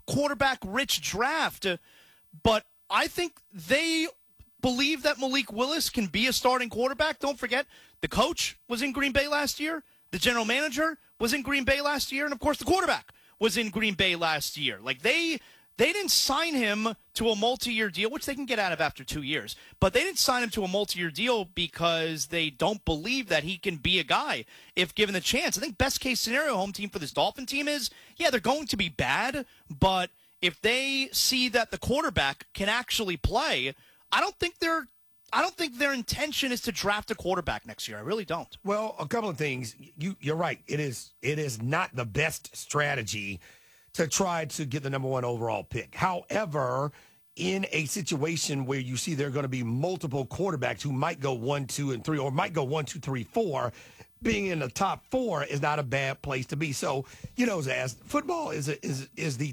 quarterback-rich draft, but I think they believe that Malik Willis can be a starting quarterback. Don't forget, the coach was in Green Bay last year. The general manager was in Green Bay last year. And, of course, the quarterback was in Green Bay last year. Like, they didn't sign him to a multi-year deal, which they can get out of after 2 years. But they didn't sign him to a multi-year deal because they don't believe that he can be a guy if given the chance. I think best-case scenario home team for this Dolphin team is, yeah, they're going to be bad, but if they see that the quarterback can actually play, I don't think their intention is to draft a quarterback next year. I really don't. Well, a couple of things. You're right. It is not the best strategy to try to get the number one overall pick. However, in a situation where you see there are going to be multiple quarterbacks who might go 1, 2, and 3, or might go 1, 2, 3, 4, being in the top 4 is not a bad place to be. So, Zaz, football is the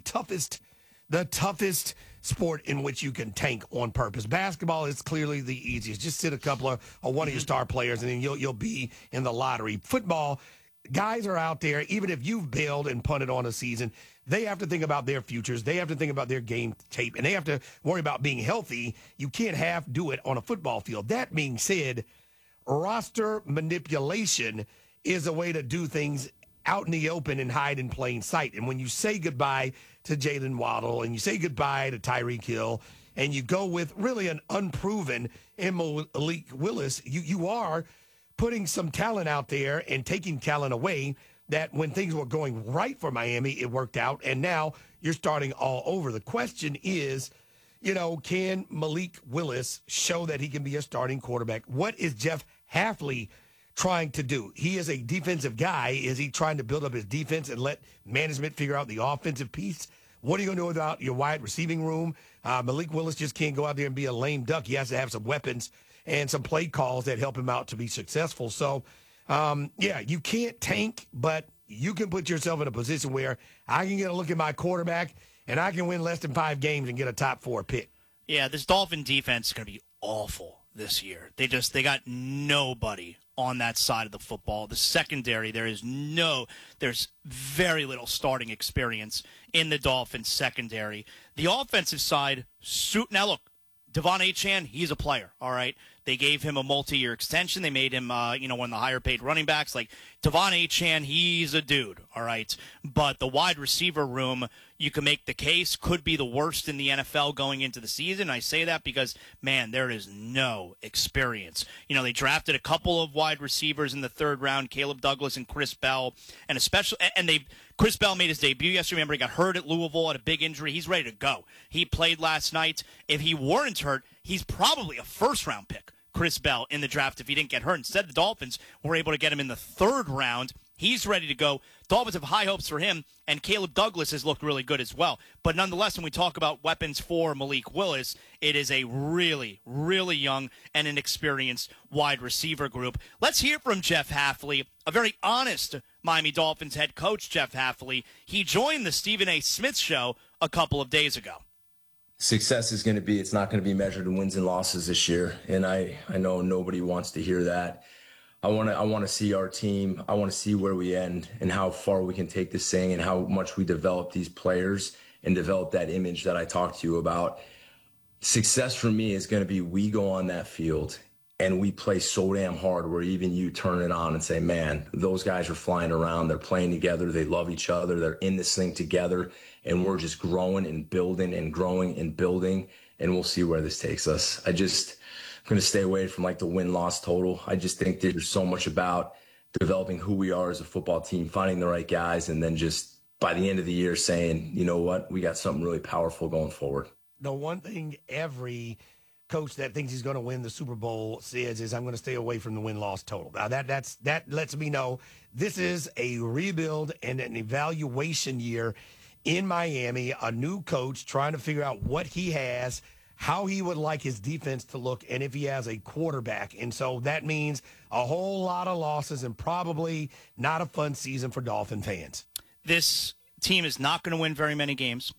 toughest sport in which you can tank on purpose. Basketball is clearly the easiest. Just sit a couple of one of your star players, and then you'll be in the lottery. Football, guys are out there, even if you've bailed and punted on a season, they have to think about their futures. They have to think about their game tape, and they have to worry about being healthy. You can't half do it on a football field. That being said, roster manipulation is a way to do things out in the open and hide in plain sight. And when you say goodbye to Jalen Waddle and you say goodbye to Tyreek Hill and you go with really an unproven Malik Willis, you are putting some talent out there and taking talent away that when things were going right for Miami, it worked out. And now you're starting all over. The question is, can Malik Willis show that he can be a starting quarterback? What is Jeff Hafley trying to do? He is a defensive guy. Is he trying to build up his defense and let management figure out the offensive piece? What are you going to do about your wide receiving room? Malik Willis just can't go out there and be a lame duck. He has to have some weapons and some play calls that help him out to be successful. So, you can't tank, but you can put yourself in a position where I can get a look at my quarterback and I can win less than 5 games and get a top 4 pick. Yeah, this Dolphin defense is going to be awful this year. They got nobody on that side of the football. The secondary, there's very little starting experience in the Dolphins secondary. The offensive side, now look, Devon Achane, he's a player, all right? They gave him a multi-year extension. They made him, one of the higher-paid running backs. Like, Devon Achane, he's a dude, all right? But the wide receiver room, you can make the case, could be the worst in the NFL going into the season. I say that because, man, there is no experience. They drafted a couple of wide receivers in the 3rd round, Caleb Douglas and Chris Bell, Chris Bell made his debut yesterday. Remember, he got hurt at Louisville, had a big injury. He's ready to go. He played last night. If he weren't hurt, he's probably a first-round pick, Chris Bell, in the draft if he didn't get hurt. Instead, the Dolphins were able to get him in the 3rd round. He's ready to go. Dolphins have high hopes for him, and Caleb Douglas has looked really good as well. But nonetheless, when we talk about weapons for Malik Willis, it is a really, really young and inexperienced wide receiver group. Let's hear from Jeff Hafley, a very honest Miami Dolphins head coach, Jeff Hafley. He joined the Stephen A. Smith Show a couple of days ago. Success is going to be, it's not going to be measured in wins and losses this year. And I know nobody wants to hear that. I want to see our team. I want to see where we end and how far we can take this thing and how much we develop these players and develop that image that I talked to you about. Success for me is going to be we go on that field and we play so damn hard where even you turn it on and say, man, those guys are flying around. They're playing together. They love each other. They're in this thing together. And we're just growing and building and growing and building. And we'll see where this takes us. I'm going to stay away from the win-loss total. I just think there's so much about developing who we are as a football team, finding the right guys, and then just by the end of the year saying, you know what, we got something really powerful going forward. The one thing every coach that thinks he's going to win the Super Bowl says is, I'm going to stay away from the win-loss total. Now, that lets me know this is a rebuild and an evaluation year in Miami, a new coach trying to figure out what he has, how he would like his defense to look, and if he has a quarterback. And so that means a whole lot of losses and probably not a fun season for Dolphin fans. This team is not going to win very many games.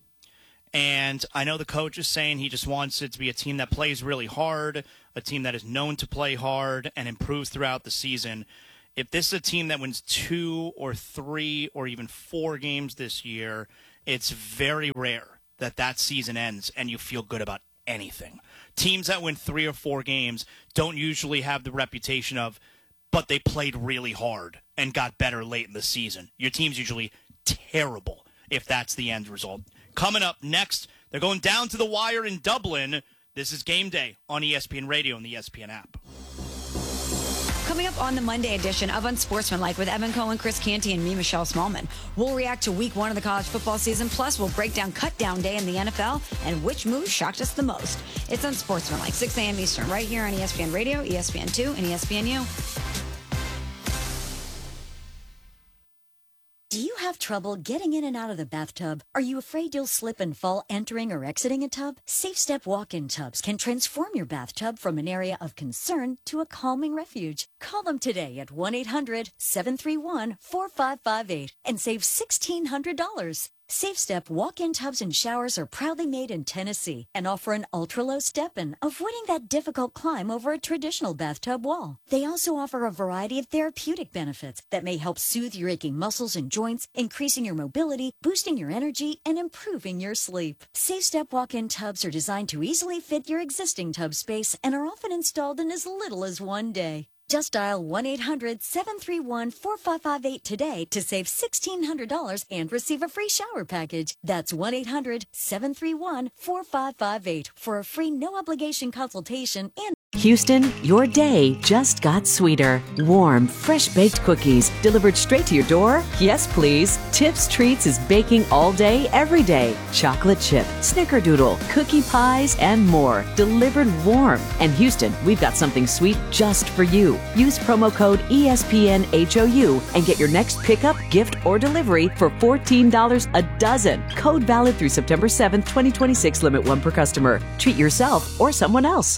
And I know the coach is saying he just wants it to be a team that plays really hard, a team that is known to play hard and improves throughout the season. If this is a team that wins 2 or 3 or even 4 games this year, it's very rare that season ends and you feel good about anything. Teams that win 3 or 4 games don't usually have the reputation of, but they played really hard and got better late in the season. Your team's usually terrible if that's the end result. Coming up next, they're going down to the wire in Dublin. This is Game Day on ESPN Radio and the ESPN app. Coming up on the Monday edition of Unsportsmanlike with Evan Cohen, Chris Canty, and me, Michelle Smallman. We'll react to week 1 of the college football season. Plus, we'll break down cut down day in the NFL and which move shocked us the most. It's Unsportsmanlike, 6 a.m. Eastern, right here on ESPN Radio, ESPN2, and ESPNU. Do you have trouble getting in and out of the bathtub? Are you afraid you'll slip and fall entering or exiting a tub? SafeStep walk-in tubs can transform your bathtub from an area of concern to a calming refuge. Call them today at 1-800-731-4558 and save $1,600. SafeStep walk-in tubs and showers are proudly made in Tennessee and offer an ultra-low step-in, avoiding that difficult climb over a traditional bathtub wall. They also offer a variety of therapeutic benefits that may help soothe your aching muscles and joints, increasing your mobility, boosting your energy, and improving your sleep. SafeStep walk-in tubs are designed to easily fit your existing tub space and are often installed in as little as 1 day. Just dial 1-800-731-4558 today to save $1,600 and receive a free shower package. That's 1-800-731-4558 for a free no-obligation consultation and Houston, your day just got sweeter. Warm, fresh-baked cookies delivered straight to your door? Yes, please. Tips Treats is baking all day, every day. Chocolate chip, snickerdoodle, cookie pies, and more. Delivered warm. And Houston, we've got something sweet just for you. Use promo code ESPNHOU and get your next pickup, gift, or delivery for $14 a dozen. Code valid through September 7th, 2026. Limit 1 per customer. Treat yourself or someone else.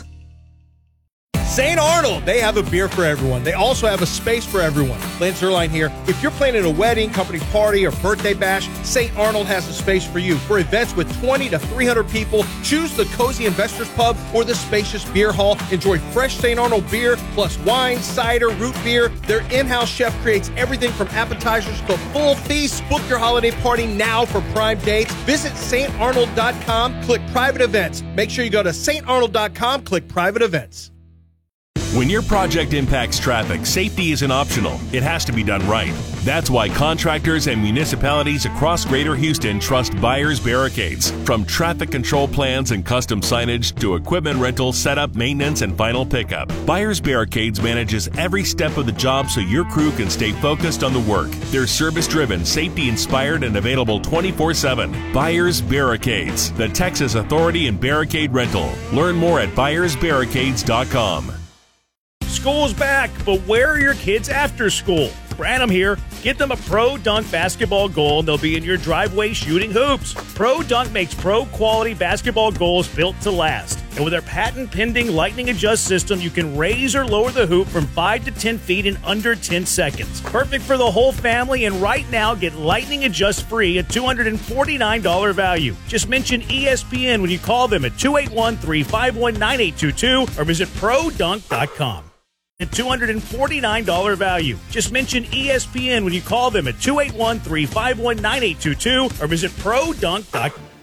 St. Arnold, they have a beer for everyone. They also have a space for everyone. Lance Zerline here. If you're planning a wedding, company party, or birthday bash, St. Arnold has a space for you. For events with 20 to 300 people, choose the Cozy Investors Pub or the spacious beer hall. Enjoy fresh St. Arnold beer, plus wine, cider, root beer. Their in-house chef creates everything from appetizers to full feasts. Book your holiday party now for prime dates. Visit StArnold.com, click private events. Make sure you go to StArnold.com, click private events. When your project impacts traffic, safety isn't optional. It has to be done right. That's why contractors and municipalities across Greater Houston trust Byers Barricades. From traffic control plans and custom signage to equipment rental, setup, maintenance, and final pickup, Byers Barricades manages every step of the job so your crew can stay focused on the work. They're service-driven, safety-inspired, and available 24/7. Byers Barricades, the Texas authority in barricade rental. Learn more at ByersBarricades.com. School's back, but where are your kids after school? Branham here. Get them a Pro Dunk basketball goal and they'll be in your driveway shooting hoops. Pro Dunk makes pro-quality basketball goals built to last. And with their patent-pending Lightning Adjust system, you can raise or lower the hoop from 5 to 10 feet in under 10 seconds. Perfect for the whole family, and right now, get Lightning Adjust free at $249 value. Just mention ESPN when you call them at 281-351-9822 or visit ProDunk.com. At $249 value. Just mention ESPN when you call them at 281-351-9822 or visit ProDunk.com.